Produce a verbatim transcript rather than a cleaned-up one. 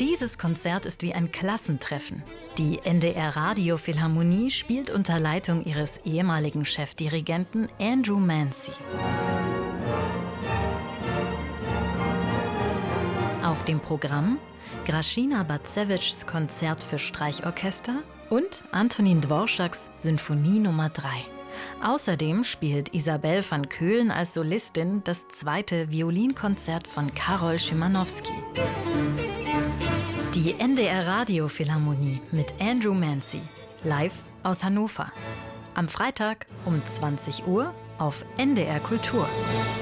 Dieses Konzert ist wie ein Klassentreffen. Die N D R Radiophilharmonie spielt unter Leitung ihres ehemaligen Chefdirigenten Andrew Mancy. Auf dem Programm Grażyna Bacewicz' Konzert für Streichorchester und Antonin Dworschaks Symphonie Nummer drei. Außerdem spielt Isabelle van Keulen als Solistin das zweite Violinkonzert von Karol Szymanowski. Die N D R Radiophilharmonie mit Andrew Mancy, live aus Hannover. Am Freitag um zwanzig Uhr auf N D R Kultur.